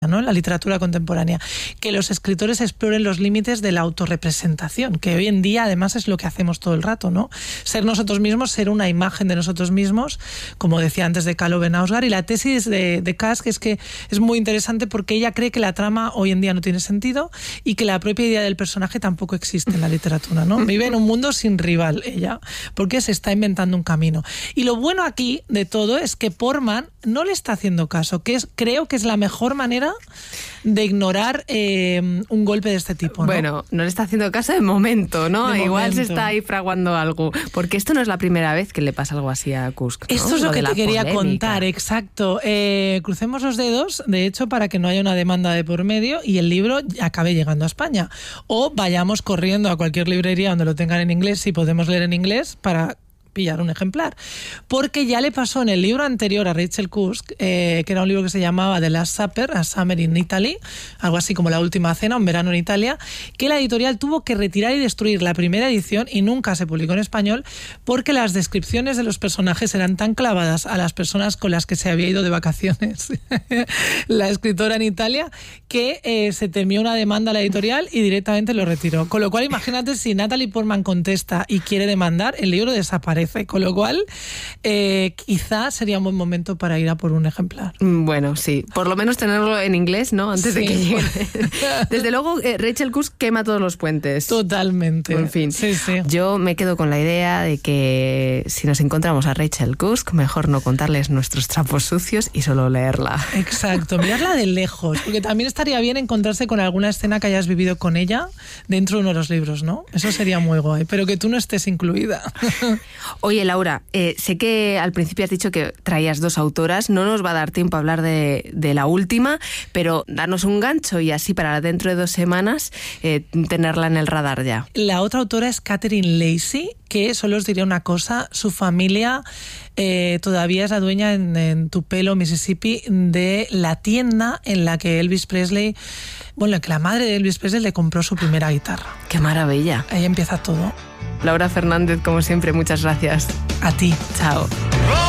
¿no?, en la literatura contemporánea, que los escritores exploren los límites de la autorrepresentación, que hoy en día además es lo que hacemos todo el rato, ¿no? Ser nosotros mismos, ser una imagen de nosotros mismos, como decía antes de Kalo Benausgar. Y la tesis de Cass, que es muy interesante porque ella cree que la trama hoy en día no tiene sentido y que la propia idea del personaje tampoco existe en la literatura, ¿no? Vive en un mundo sin rival ella, porque se está inventando un camino. Y lo bueno aquí de todo es que Portman no le está haciendo caso, creo que es la mejor manera de ignorar un golpe de este tipo, ¿no? Bueno, no le está haciendo caso de momento, ¿no? Igual se está ahí fraguando algo, porque esto no es la primera vez que le pasa algo así a Kusk, ¿no? Esto es lo que te quería contar, exacto. Crucemos los dedos, de hecho, para que no haya una demanda de por medio y el libro acabe llegando a España. O vayamos corriendo a cualquier librería donde lo tengan en inglés, si podemos leer en inglés, para pillar un ejemplar. Porque ya le pasó en el libro anterior a Rachel Cusk, que era un libro que se llamaba The Last Supper, A Summer in Italy, algo así como La Última Cena, un verano en Italia, que la editorial tuvo que retirar y destruir la primera edición y nunca se publicó en español porque las descripciones de los personajes eran tan clavadas a las personas con las que se había ido de vacaciones la escritora en Italia, que se temió una demanda a la editorial y directamente lo retiró. Con lo cual, imagínate, si Natalie Portman contesta y quiere demandar, el libro desaparece. Con lo cual, quizás sería un buen momento para ir a por un ejemplar. Bueno, sí. Por lo menos tenerlo en inglés, ¿no? Antes de que llegue. Desde luego, Rachel Cusk quema todos los puentes. Totalmente. En fin. Sí. Yo me quedo con la idea de que si nos encontramos a Rachel Cusk, mejor no contarles nuestros trapos sucios y solo leerla. Exacto. Mirarla de lejos. Porque también estaría bien encontrarse con alguna escena que hayas vivido con ella dentro de uno de los libros, ¿no? Eso sería muy guay. Pero que tú no estés incluida. Oye, Laura, sé que al principio has dicho que traías 2 autoras, no nos va a dar tiempo a hablar de la última, pero danos un gancho y así para dentro de 2 semanas tenerla en el radar ya. La otra autora es Catherine Lacey, que solo os diré una cosa, su familia todavía es la dueña en Tupelo, Mississippi, de la tienda en la que Elvis Presley, que la madre de Elvis Presley le compró su primera guitarra. ¡Qué maravilla! Ahí empieza todo. Laura Fernández, como siempre, muchas gracias. A ti. Chao.